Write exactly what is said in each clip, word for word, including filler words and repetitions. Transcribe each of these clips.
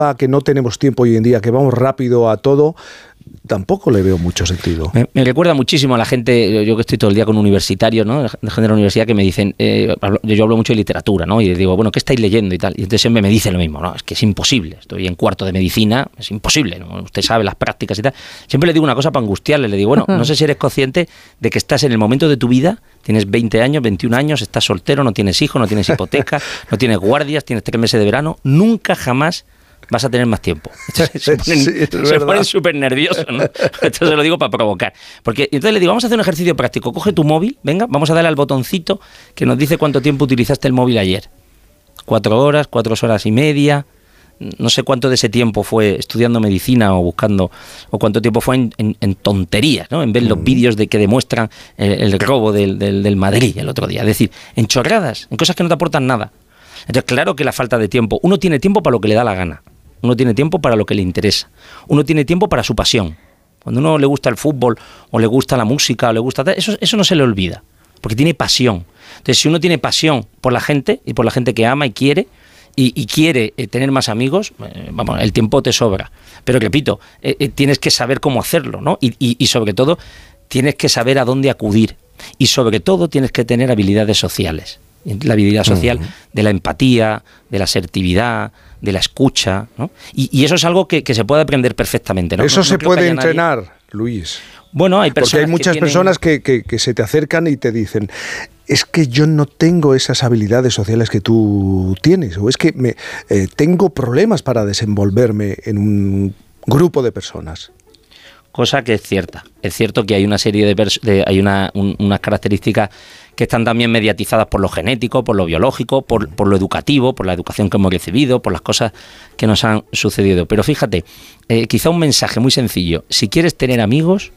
que no tenemos tiempo hoy en día, que vamos rápido a todo, tampoco le veo mucho sentido. Me, me recuerda muchísimo a la gente, yo que estoy todo el día con universitarios, ¿no? De gente de la universidad que me dicen, eh, yo hablo mucho de literatura, ¿no? Y les digo, bueno, ¿qué estáis leyendo y tal? Y entonces siempre me dicen lo mismo, no, es que es imposible, estoy en cuarto de medicina, es imposible, ¿no? Usted sabe las prácticas y tal. Siempre le digo una cosa para angustiarle, le digo, bueno, no sé si eres consciente de que estás en el momento de tu vida, tienes veinte años, veintiún años, estás soltero, no tienes hijos, no tienes hipoteca, no tienes guardias, tienes tres meses de verano, nunca jamás vas a tener más tiempo. Se ponen, sí, se ponen súper nerviosos, ¿no? Esto se lo digo para provocar. Porque entonces le digo, vamos a hacer un ejercicio práctico. Coge tu móvil, venga, vamos a darle al botoncito que nos dice cuánto tiempo utilizaste el móvil ayer. Cuatro horas, cuatro horas y media. No sé cuánto de ese tiempo fue estudiando medicina o buscando, o cuánto tiempo fue en, en, en tonterías, ¿no? En ver los mm. vídeos de que demuestran el, el robo del, del, del Madrid el otro día. Es decir, en chorradas, en cosas que no te aportan nada. Entonces, claro que la falta de tiempo. Uno tiene tiempo para lo que le da la gana. Uno tiene tiempo para lo que le interesa. Uno tiene tiempo para su pasión. Cuando uno le gusta el fútbol, o le gusta la música, o le gusta... Eso, eso no se le olvida, porque tiene pasión. Entonces, si uno tiene pasión por la gente, y por la gente que ama y quiere, y, y quiere eh, tener más amigos, eh, vamos, el tiempo te sobra. Pero repito, eh, eh, tienes que saber cómo hacerlo, ¿no? Y, y, y sobre todo, tienes que saber a dónde acudir. Y sobre todo, tienes que tener habilidades sociales. La habilidad social uh-huh. de la empatía, de la asertividad, de la escucha, ¿no? Y, y eso es algo que, que se puede aprender perfectamente, ¿no? Eso no, se no puede entrenar, nadie... Luis. Bueno, hay personas Porque hay muchas que tienen... personas que, que, que se te acercan y te dicen, es que yo no tengo esas habilidades sociales que tú tienes, o es que me, eh, tengo problemas para desenvolverme en un grupo de personas. Cosa que es cierta. Es cierto que hay una serie de, pers- de hay una, un, unas características que están también mediatizadas por lo genético, por lo biológico, por, por lo educativo, por la educación que hemos recibido, por las cosas que nos han sucedido. Pero fíjate, eh, quizá un mensaje muy sencillo. Si quieres tener amigos,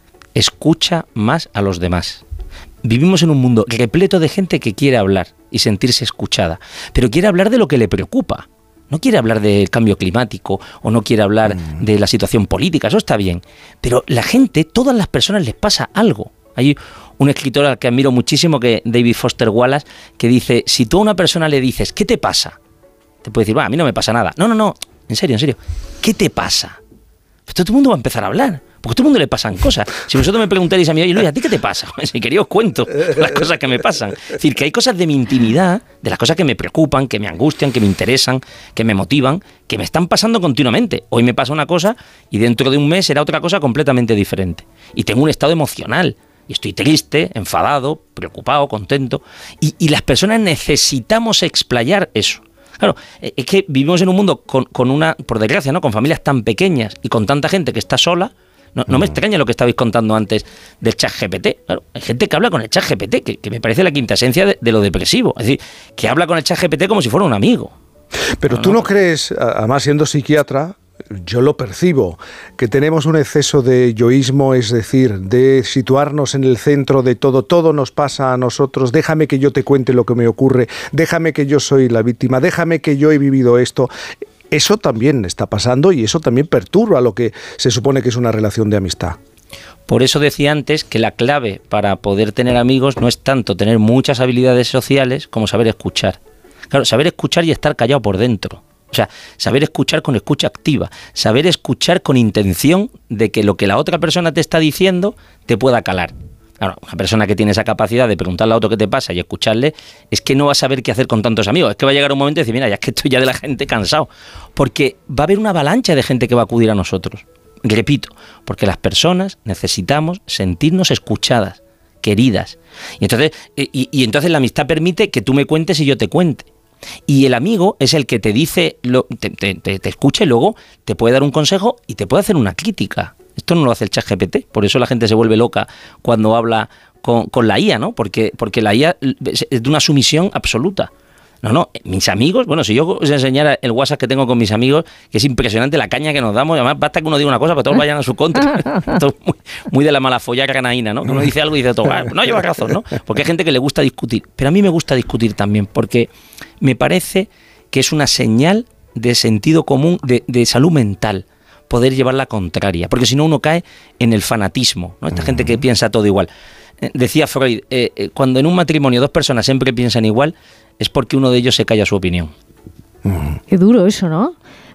escucha más a los demás. Vivimos en un mundo repleto de gente que quiere hablar y sentirse escuchada, pero quiere hablar de lo que le preocupa. No quiere hablar del cambio climático o no quiere hablar mm. de la situación política, eso está bien. Pero la gente, todas las personas les pasa algo. Hay un escritor al que admiro muchísimo, que es David Foster Wallace, que dice, si tú a una persona le dices, ¿qué te pasa? Te puede decir, va, a mí no me pasa nada. No, no, no, en serio, en serio. ¿Qué te pasa? Pues todo el mundo va a empezar a hablar. Porque a todo el mundo le pasan cosas. Si vosotros me preguntaréis a mí, oye Luis, ¿a ti qué te pasa? Si quería os cuento las cosas que me pasan. Es decir, que hay cosas de mi intimidad, de las cosas que me preocupan, que me angustian, que me interesan, que me motivan, que me están pasando continuamente. Hoy me pasa una cosa y dentro de un mes será otra cosa completamente diferente. Y tengo un estado emocional. Y estoy triste, enfadado, preocupado, contento. Y, y las personas necesitamos explayar eso. Claro, es que vivimos en un mundo con, con una, por desgracia, ¿no? Con familias tan pequeñas y con tanta gente que está sola. No, no me extraña lo que estabais contando antes del ChatGPT. Claro, hay gente que habla con el ChatGPT, que, que me parece la quinta esencia de, de lo depresivo. Es decir, que habla con el ChatGPT como si fuera un amigo. Pero no, tú no, no crees, además siendo psiquiatra, yo lo percibo, que tenemos un exceso de yoísmo, es decir, de situarnos en el centro de todo, todo nos pasa a nosotros, déjame que yo te cuente lo que me ocurre, déjame que yo soy la víctima, déjame que yo he vivido esto. Eso también está pasando y eso también perturba lo que se supone que es una relación de amistad. Por eso decía antes que la clave para poder tener amigos no es tanto tener muchas habilidades sociales como saber escuchar. Claro, saber escuchar y estar callado por dentro. O sea, saber escuchar con escucha activa, saber escuchar con intención de que lo que la otra persona te está diciendo te pueda calar. Claro, una persona que tiene esa capacidad de preguntarle a otro qué te pasa y escucharle, es que no va a saber qué hacer con tantos amigos. Es que va a llegar un momento y decir, mira, ya es que estoy ya de la gente cansado. Porque va a haber una avalancha de gente que va a acudir a nosotros. Repito, porque las personas necesitamos sentirnos escuchadas, queridas. Y entonces, y, y entonces la amistad permite que tú me cuentes y yo te cuente. Y el amigo es el que te dice, lo, te, te, te, te escucha y luego te puede dar un consejo y te puede hacer una crítica. Esto no lo hace el ChatGPT, por eso la gente se vuelve loca cuando habla con, con la I A, ¿no? Porque, porque la I A es de una sumisión absoluta. No, no, mis amigos, bueno, si yo os enseñara el WhatsApp que tengo con mis amigos, que es impresionante la caña que nos damos, además basta que uno diga una cosa, pero todos vayan a su contra. Esto es muy, muy de la mala folla granaína, ¿no? Que uno dice algo y dice todo, ah, no lleva razón, ¿no? Porque hay gente que le gusta discutir, pero a mí me gusta discutir también, porque me parece que es una señal de sentido común, de, de salud mental, poder llevar la contraria, porque si no uno cae en el fanatismo, ¿no? Esta gente que piensa todo igual. Eh, decía Freud, eh, eh, cuando en un matrimonio dos personas siempre piensan igual, es porque uno de ellos se calla su opinión. Qué duro eso, ¿no?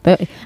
Pero